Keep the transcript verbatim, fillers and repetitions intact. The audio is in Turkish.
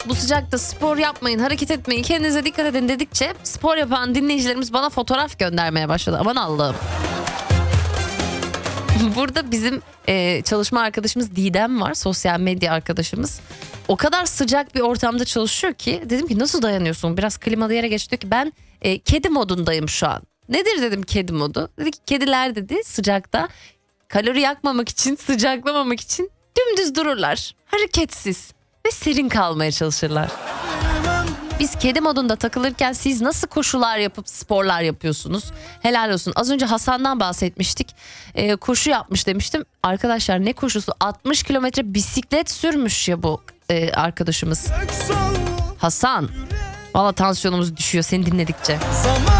bu sıcakta spor yapmayın, hareket etmeyin, kendinize dikkat edin dedikçe spor yapan dinleyicilerimiz bana fotoğraf göndermeye başladı. Aman Allah'ım. Burada bizim e, çalışma arkadaşımız Didem var, sosyal medya arkadaşımız. O kadar sıcak bir ortamda çalışıyor ki dedim ki nasıl dayanıyorsun? Biraz klimalı yere geç, diyor ki ben e, kedi modundayım şu an. Nedir dedim kedi modu? Dedi ki kediler dedi sıcakta kalori yakmamak için, sıcaklamamak için dümdüz dururlar. Hareketsiz ve serin kalmaya çalışırlar. Biz kedi modunda takılırken siz nasıl koşular yapıp sporlar yapıyorsunuz? Helal olsun. Az önce Hasan'dan bahsetmiştik. Ee, koşu yapmış demiştim. Arkadaşlar ne koşusu? altmış kilometre bisiklet sürmüş ya bu e, arkadaşımız. Hasan. Valla tansiyonumuz düşüyor seni dinledikçe.